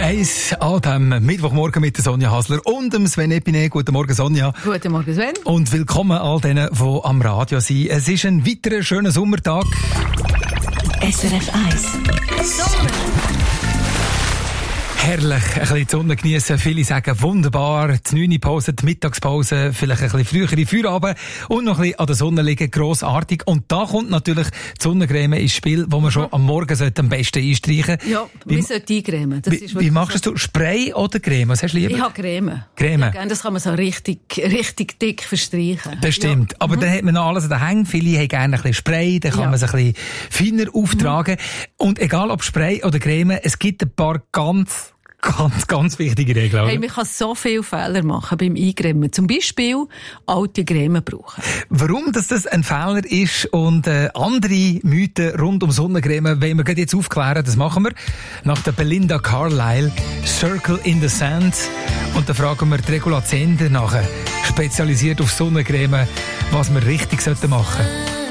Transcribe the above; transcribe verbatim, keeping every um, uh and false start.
eins an diesem Mittwochmorgen mit der Sonja Hasler und dem Sven Epine. Guten Morgen, Sonja. Guten Morgen, Sven. Und willkommen all denen, die am Radio sind. Es ist ein weiterer schöner Sommertag. S R F eins. Sommer. Herrlich, ein bisschen die Sonne geniessen. Viele sagen wunderbar. Die neunte Pause, die Mittagspause, vielleicht ein bisschen frühere Feierabend und noch ein bisschen an der Sonne liegen. Grossartig. Und da kommt natürlich die Sonnencreme ins Spiel, die man schon am Morgen sollte am besten einstreichen sollte. Ja, wir sollten eincremen. Das wie, ist wie machst du? Spray oder Creme? Was hast du lieber? Ich habe Creme. Creme. Ja, das kann man so richtig, richtig dick verstreichen. Das stimmt. Ja. Aber mhm. dann hat man noch alles an den Hängen. Viele haben gerne ein bisschen Spray, dann kann ja. man es ein bisschen feiner auftragen. Mhm. Und egal ob Spray oder Creme, es gibt ein paar ganz Ganz, ganz wichtige Regeln. Hey, man kann so viele Fehler machen beim Eincremen. Zum Beispiel alte Creme brauchen. Warum dass das ein Fehler ist und äh, andere Mythen rund um Sonnencreme, wollen wir jetzt aufklären, das machen wir nach der Belinda Carlisle, Circle in the Sand. Und da fragen wir die Regula Zehnder nachher, spezialisiert auf Sonnencreme, was wir richtig machen sollten.